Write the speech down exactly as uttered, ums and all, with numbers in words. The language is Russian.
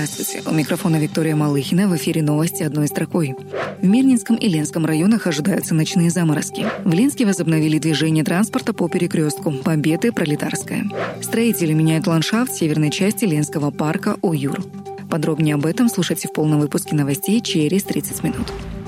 Здравствуйте. У микрофона Виктория Малыхина. В эфире новости одной строкой. В Мирнинском и Ленском районах ожидаются ночные заморозки. В Ленске возобновили движение транспорта по перекрестку Победы Пролетарская. Строители меняют ландшафт северной части Ленского парка Оюр. Подробнее об этом слушайте в полном выпуске новостей через тридцать минут.